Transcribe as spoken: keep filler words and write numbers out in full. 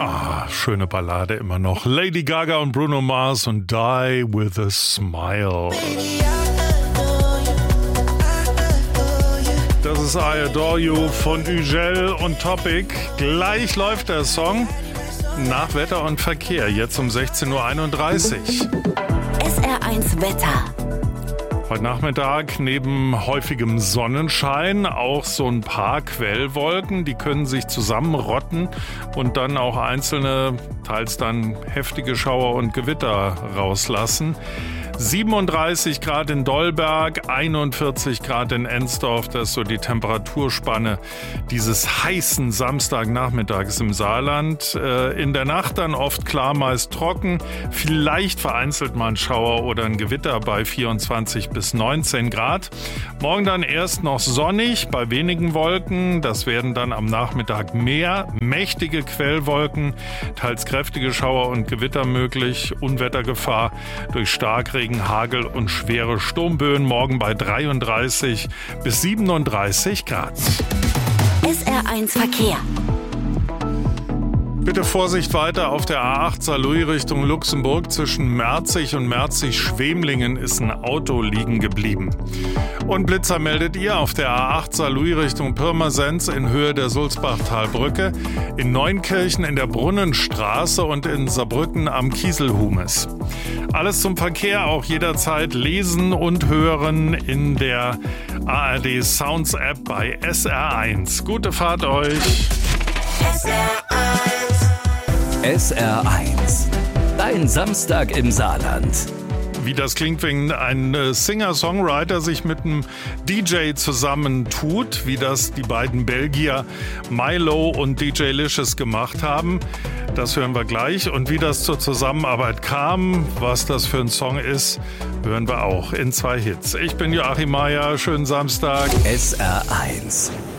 Ah, schöne Ballade immer noch. Lady Gaga und Bruno Mars und Die With A Smile. Das ist I Adore You von Ugel und Topic. Gleich läuft der Song nach Wetter und Verkehr, jetzt um sechzehn Uhr einunddreißig. S R eins Wetter. Heute Nachmittag neben häufigem Sonnenschein auch so ein paar Quellwolken, die können sich zusammenrotten und dann auch einzelne, teils dann heftige Schauer und Gewitter rauslassen. siebenunddreißig Grad in Dollberg, einundvierzig Grad in Ensdorf, das ist so die Temperaturspanne dieses heißen Samstagnachmittags im Saarland. In der Nacht dann oft klar, meist trocken, vielleicht vereinzelt mal ein Schauer oder ein Gewitter bei vierundzwanzig bis neunzehn Grad. Morgen dann erst noch sonnig, bei wenigen Wolken, das werden dann am Nachmittag mehr, mächtige Quellwolken, teils kräftige Schauer und Gewitter möglich, Unwettergefahr durch Starkregen, Hagel und schwere Sturmböen, morgen bei dreiunddreißig bis siebenunddreißig Grad. S R eins Verkehr. Bitte Vorsicht weiter auf der A acht Saarlouis Richtung Luxemburg. Zwischen Merzig und Merzig-Schwemlingen ist ein Auto liegen geblieben. Und Blitzer meldet ihr auf der A acht Saarlouis Richtung Pirmasens in Höhe der Sulzbachtalbrücke, in Neunkirchen in der Brunnenstraße und in Saarbrücken am Kieselhumes. Alles zum Verkehr auch jederzeit lesen und hören in der A R D Sounds App bei S R eins. Gute Fahrt euch! S R eins. S R eins. Dein Samstag im Saarland. Wie das klingt, wenn ein Singer-Songwriter sich mit einem D J zusammentut, wie das die beiden Belgier Milo und D J Licious gemacht haben. Das hören wir gleich. Und wie das zur Zusammenarbeit kam, was das für ein Song ist, hören wir auch in zwei Hits. Ich bin Joachim Meier, schönen Samstag. S R eins.